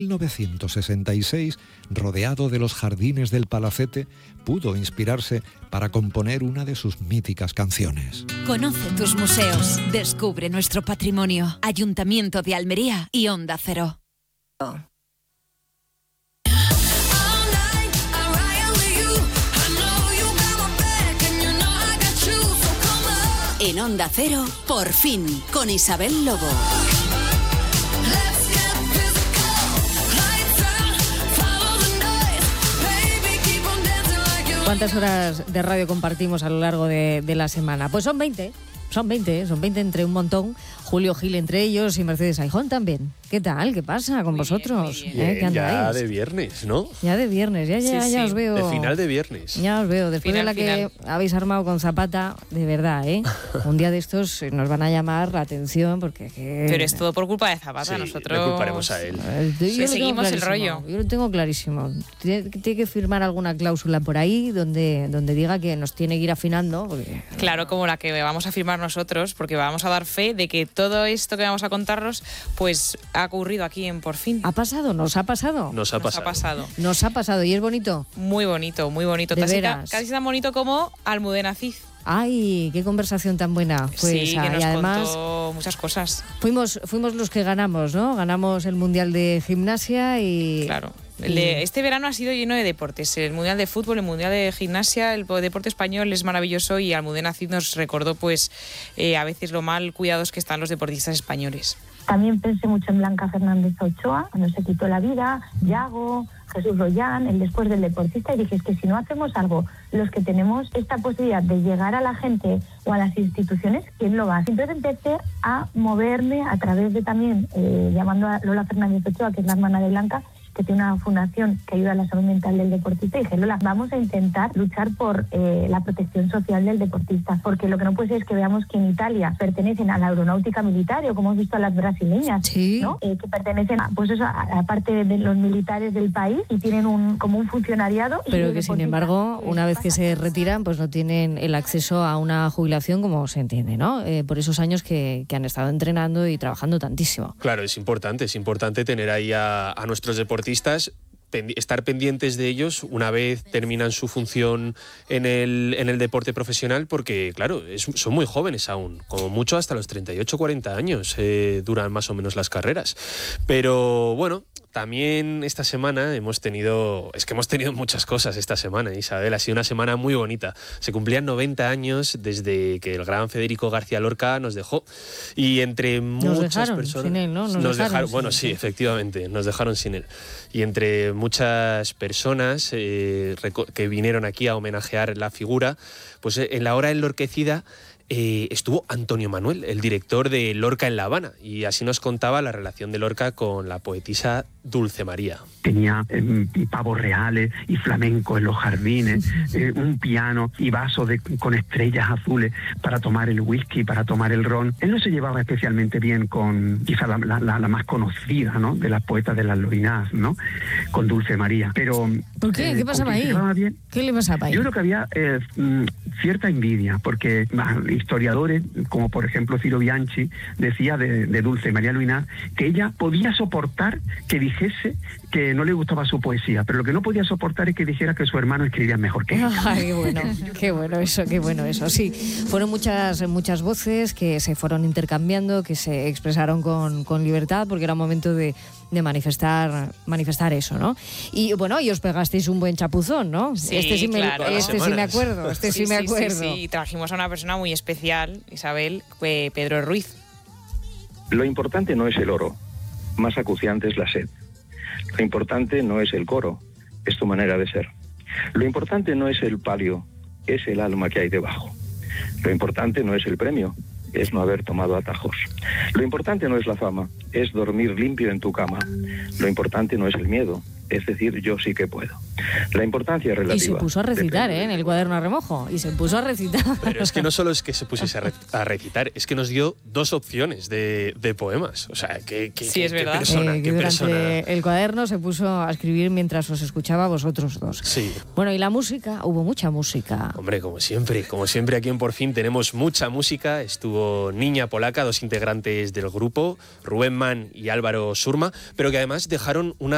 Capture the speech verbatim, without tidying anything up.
En mil novecientos sesenta y seis, rodeado de los jardines del Palacete, pudo inspirarse para componer una de sus míticas canciones. Conoce tus museos, descubre nuestro patrimonio. Ayuntamiento de Almería y Onda Cero. En Onda Cero, Por Fin, con Isabel Lobo. ¿Cuántas horas de radio compartimos a lo largo de, de la semana? Pues son veinte, son veinte, son veinte entre un montón. Julio Gil entre ellos y Mercedes Aijón también. ¿Qué tal? ¿Qué pasa con muy vosotros? Bien, bien. ¿Eh? ¿Qué andáis? Ya de viernes, ¿no? Ya de viernes, ya, ya, sí, ya sí. os veo. De final de viernes. Ya os veo, después Final, de la que final. habéis armado con Zapata, de verdad, ¿eh? Un día de estos nos van a llamar la atención porque... Que... Pero es todo por culpa de Zapata, Sí, nosotros... le culparemos a él. Yo Sí, lo seguimos tengo el clarísimo, rollo. Yo lo tengo clarísimo. Tiene, tiene que firmar alguna cláusula por ahí donde, donde diga que nos tiene que ir afinando. Porque... Claro, como la que vamos a firmar nosotros, porque vamos a dar fe de que todo esto que vamos a contarnos, pues ha ocurrido aquí en Por Fin. ¿Ha pasado? ¿Nos ha pasado? Nos ha Nos ha pasado. pasado. Nos ha pasado. ¿Y es bonito? Muy bonito, muy bonito. De Casi, veras. casi tan bonito como Almudena Cid. ¡Ay, qué conversación tan buena fue sí, esa! que nos Y además contó muchas cosas. fuimos, fuimos los que ganamos, ¿no? Ganamos el Mundial de Gimnasia y... Claro. El de, este verano ha sido lleno de deportes. El Mundial de Fútbol, el Mundial de Gimnasia, el deporte español es maravilloso y Almudena Cid nos recordó pues eh, a veces lo mal cuidados que están los deportistas españoles. También pensé mucho en Blanca Fernández Ochoa, cuando se quitó la vida, Yago, Jesús Rollán, el después del deportista, y dije, es que si no hacemos algo, los que tenemos esta posibilidad de llegar a la gente o a las instituciones, ¿quién lo va a hacer? Entonces empecé a moverme a través de también, eh, llamando a Lola Fernández Ochoa, que es la hermana de Blanca, que tiene una fundación que ayuda a la salud mental del deportista, y dije, Lola, vamos a intentar luchar por eh, la protección social del deportista, porque lo que no puede ser es que veamos que en Italia pertenecen a la aeronáutica militar, o como hemos visto a las brasileñas, ¿Sí? ¿no? Eh, que pertenecen a, pues eso, a la parte de los militares del país y tienen un como un funcionariado. Pero y que sin deportistas, embargo, pues, una vez que pasa. se retiran, pues no tienen el acceso a una jubilación como se entiende, ¿no? Eh, por esos años que, que han estado entrenando y trabajando tantísimo. Claro, es importante, es importante tener ahí a, a nuestros deportistas, pendi- estar pendientes de ellos una vez terminan su función en el, en el deporte profesional, porque claro, es- son muy jóvenes aún, como mucho hasta los treinta y ocho cuarenta años eh, duran más o menos las carreras. Pero bueno, también esta semana hemos tenido, es que hemos tenido muchas cosas esta semana, Isabel, ha sido una semana muy bonita. Se cumplían noventa años desde que el gran Federico García Lorca nos dejó, y entre Nos muchas dejaron personas sin él, ¿no? Nos nos dejaron sin bueno, él, sí, sí. efectivamente, nos dejaron sin él. Y entre muchas personas eh, reco- que vinieron aquí a homenajear la figura, pues eh, en la hora enlorquecida eh, estuvo Antonio Manuel, el director de Lorca en La Habana, y así nos contaba la relación de Lorca con la poetisa Dulce María. Tenía eh, pavos reales y flamenco en los jardines, eh, un piano y vasos de, con estrellas azules para tomar el whisky, para tomar el ron. Él no se llevaba especialmente bien con quizá la, la, la, la más conocida, ¿no?, de las poetas de las Lorinás, ¿no?, con Dulce María. Pero ¿Por qué? eh, ¿Qué pasaba ¿con quién ahí? se llevaba bien? ¿Qué le pasaba ahí? Yo creo que había eh, mm, cierta envidia, porque ah, historiadores, como por ejemplo Ciro Bianchi, decía de, de Dulce María Luinás que ella podía soportar que dijese que no le gustaba su poesía, pero lo que no podía soportar es que dijera que su hermano escribía mejor que ella. Ay, qué bueno, qué bueno eso, qué bueno eso. Sí, fueron muchas, muchas voces que se fueron intercambiando, que se expresaron con, con libertad, porque era momento de, de manifestar, manifestar eso, ¿no? Y bueno, y os pegasteis un buen chapuzón, ¿no? Sí, este sí me, claro. este sí me acuerdo, este sí, me acuerdo. Sí, sí, trajimos a una persona muy especial, Isabel, eh, Pedro Ruiz. Lo importante no es el oro, más acuciante es la sed. Lo importante no es el coro, es tu manera de ser. Lo importante no es el palio, es el alma que hay debajo. Lo importante no es el premio, es no haber tomado atajos. Lo importante no es la fama, es dormir limpio en tu cama. Lo importante no es el miedo, es decir, yo sí que puedo. La importancia es relativa. Y se puso a recitar, Depende ¿eh? En el cuaderno a remojo. Y se puso a recitar. Pero es que no solo es que se pusiese a, re- a recitar, es que nos dio dos opciones de, de poemas. O sea, que, que, Sí, que- es qué verdad. persona, Eh, qué que persona. durante el cuaderno se puso a escribir mientras os escuchaba a vosotros dos. Sí. Bueno, y la música, hubo mucha música. Hombre, como siempre, como siempre aquí en Por Fin tenemos mucha música. Estuvo Niña Polaca, dos integrantes del grupo, Rubén Mann y Álvaro Surma, pero que además dejaron una